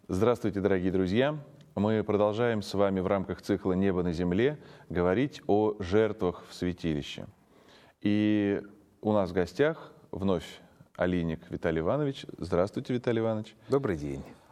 Здравствуйте, дорогие друзья! Мы продолжаем с вами в рамках цикла «Небо на земле» говорить о жертвах в святилище. И у нас в гостях вновь Алиник Виталий Иванович. Здравствуйте, Виталий Иванович. Добрый день.